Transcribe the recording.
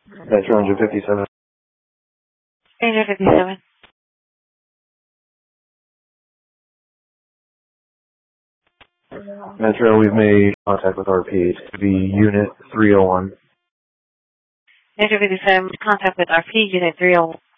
Metro 157. Ranger 57. Metro, we've made contact with RP to be Unit 301. Ranger 57, contact with RP, Unit 301.